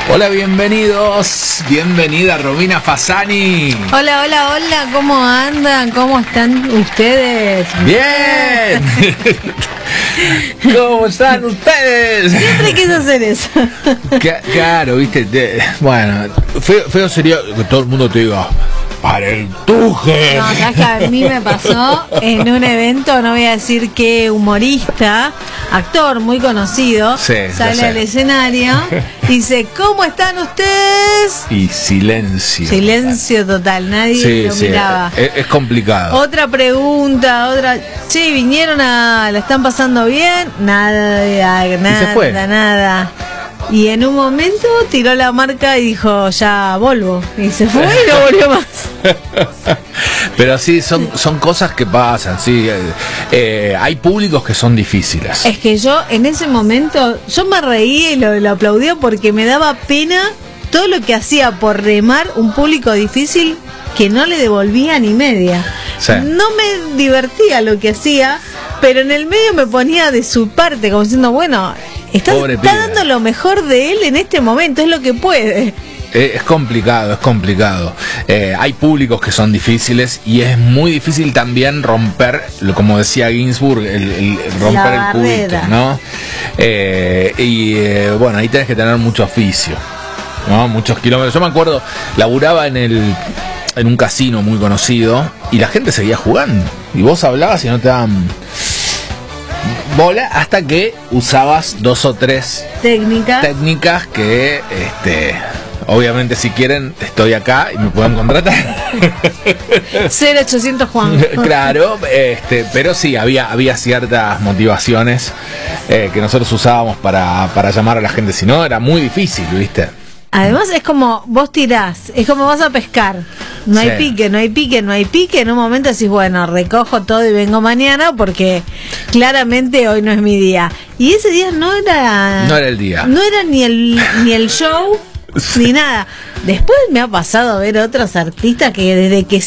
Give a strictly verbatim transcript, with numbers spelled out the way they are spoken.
Hola, bienvenidos, bienvenida Romina Fasani. Hola, hola, hola, ¿cómo andan? ¿Cómo están ustedes? Bien. ¿Cómo están ustedes? Siempre quise hacer eso. Claro, viste, de, bueno, feo, feo sería que todo el mundo te diga, para el tuje. No, sabes que a mí me pasó en un evento, no voy a decir qué humorista, actor muy conocido, sí, sale al escenario y dice, ¿cómo están ustedes? Y silencio. Silencio total, nadie sí, lo sí, miraba. Es, es complicado. Otra pregunta, otra. Sí, vinieron a. ¿La están pasando bien? Nada, nada, se fue. nada. Y en un momento tiró la marca y dijo, ya Volvo. Y se fue y no volvió más. Pero sí, son, son cosas que pasan, sí. Eh, eh, hay públicos que son difíciles. Es que yo en ese momento, yo me reí y lo, lo aplaudí porque me daba pena todo lo que hacía por remar un público difícil que no le devolvía ni media. Sí. No me divertía lo que hacía, pero en el medio me ponía de su parte, como diciendo, bueno, está, está dando lo mejor de él en este momento, es lo que puede. Es complicado, es complicado. Eh, hay públicos que son difíciles y es muy difícil también romper, como decía Ginsburg, el, el romper el cubito, ¿no? Eh, y eh, bueno, ahí tenés que tener mucho oficio, ¿no? Muchos kilómetros. Yo me acuerdo, laburaba en el en un casino muy conocido y la gente seguía jugando y vos hablabas y no te daban bola hasta que usabas dos o tres técnicas técnicas que este obviamente si quieren estoy acá y me pueden contratar. cero ochocientos Juan. Claro, este, pero sí había había ciertas motivaciones eh, que nosotros usábamos para, para llamar a la gente, si no era muy difícil, ¿viste? Además es como vos tirás, es como vas a pescar. No hay sí. pique, no hay pique, no hay pique. En un momento decís, bueno, recojo todo y vengo mañana porque claramente hoy no es mi día. Y ese día no era... No era el día. No era ni el, ni el show, sí. ni nada. Después me ha pasado a ver otros artistas que desde que